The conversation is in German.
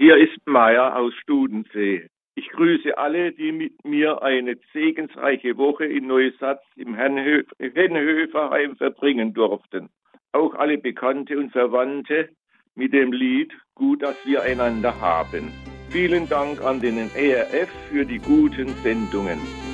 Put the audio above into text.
Hier ist Meier aus Studensee. Ich grüße alle, die mit mir eine segensreiche Woche in Neusatz im Hennhöferheim verbringen durften. Auch alle Bekannte und Verwandte mit dem Lied Gut, dass wir einander haben. Vielen Dank an den ERF für die guten Sendungen.